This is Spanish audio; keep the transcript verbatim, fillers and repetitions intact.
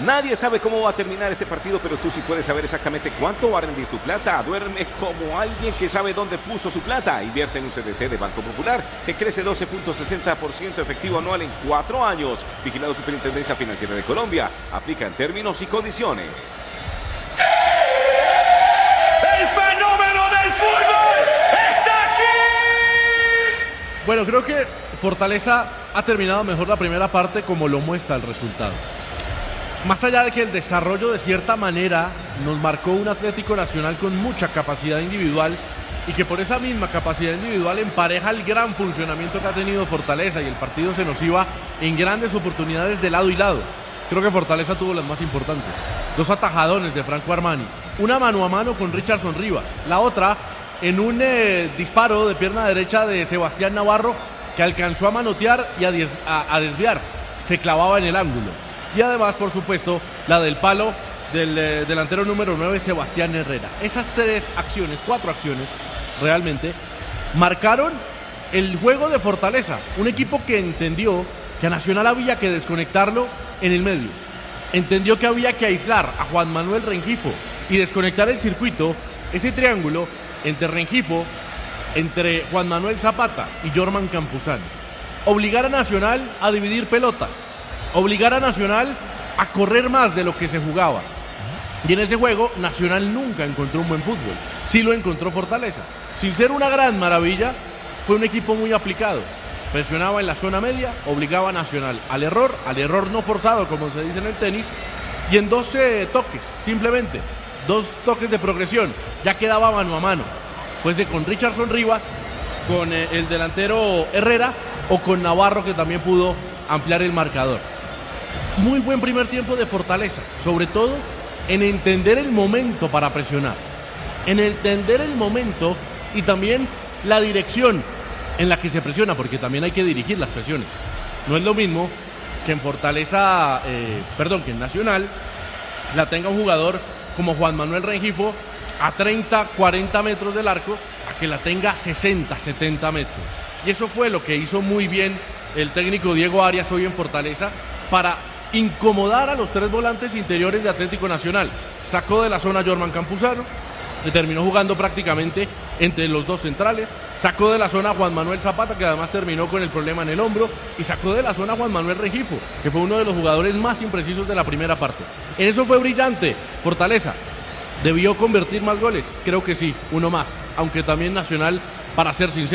Nadie sabe cómo va a terminar este partido, pero tú sí puedes saber exactamente cuánto va a rendir tu plata. Duerme como alguien que sabe dónde puso su plata. Invierte en un C D T de Banco Popular que crece doce punto sesenta por ciento efectivo anual en cuatro años. Vigilado Superintendencia Financiera de Colombia. Aplica en términos y condiciones. ¡El fenómeno del fútbol está aquí! Bueno, creo que Fortaleza ha terminado mejor la primera parte, como lo muestra el resultado. Más allá de que el desarrollo de cierta manera nos marcó un Atlético Nacional con mucha capacidad individual y que por esa misma capacidad individual empareja el gran funcionamiento que ha tenido Fortaleza y el partido se nos iba en grandes oportunidades de lado y lado. Creo que Fortaleza tuvo las más importantes. Dos atajadones de Franco Armani, una mano a mano con Richardson Rivas, la otra en un eh, disparo de pierna derecha de Sebastián Navarro que alcanzó a manotear y a, des a, a desviar, se clavaba en el ángulo. Y además, por supuesto, la del palo del eh, delantero número nueve, Sebastián Herrera. Esas tres acciones, cuatro acciones, realmente, marcaron el juego de Fortaleza. Un equipo que entendió que a Nacional había que desconectarlo en el medio. Entendió que había que aislar a Juan Manuel Rengifo y desconectar el circuito, ese triángulo entre Rengifo, entre Juan Manuel Zapata y Jorman Campuzano. Obligar a Nacional a dividir pelotas. Obligar a Nacional a correr más de lo que se jugaba. Y en ese juego, Nacional nunca encontró un buen fútbol. Sí lo encontró Fortaleza. Sin ser una gran maravilla, fue un equipo muy aplicado. Presionaba en la zona media, obligaba a Nacional al error, al error no forzado, como se dice en el tenis, y en doce toques, simplemente. Dos toques de progresión. Ya quedaba mano a mano. Pues de con Richardson Rivas, con eh, el delantero Herrera, o con Navarro, que también pudo ampliar el marcador. Muy buen primer tiempo de Fortaleza, sobre todo en entender el momento para presionar, en entender el momento y también la dirección en la que se presiona, porque también hay que dirigir las presiones. No es lo mismo que en Fortaleza, eh, perdón, que en Nacional la tenga un jugador como Juan Manuel Rengifo a treinta, cuarenta metros del arco, a que la tenga sesenta, setenta metros. Y eso fue lo que hizo muy bien el técnico Diego Arias hoy en Fortaleza para incomodar a los tres volantes interiores de Atlético Nacional. Sacó de la zona a Jorman Campuzano, que terminó jugando prácticamente entre los dos centrales. Sacó de la zona a Juan Manuel Zapata, que además terminó con el problema en el hombro. Y sacó de la zona a Juan Manuel Rengifo, que fue uno de los jugadores más imprecisos de la primera parte. En eso fue brillante Fortaleza. ¿Debió convertir más goles? Creo que sí, uno más. Aunque también Nacional, para ser sincero,